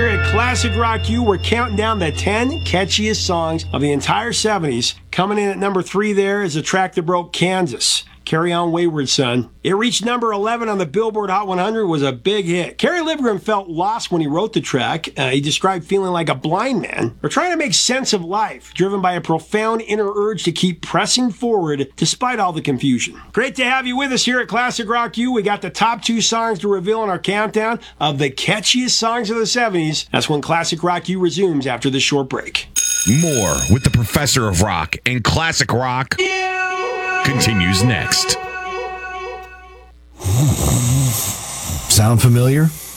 here at Classic Rock U. We're counting down the 10 catchiest songs of the entire 70s. Coming in at number 3 there is a track that broke Kansas. Carry On Wayward Son. It reached number 11 on the Billboard Hot 100, was a big hit. Kerry Livgren felt lost when he wrote the track. He described feeling like a blind man or trying to make sense of life, driven by a profound inner urge to keep pressing forward despite all the confusion. Great to have you with us here at Classic Rock U. We got the top 2 songs to reveal in our countdown of the catchiest songs of the 70s. That's when Classic Rock U resumes after this short break. More with the Professor of Rock and Classic Rock continues next. Sound familiar?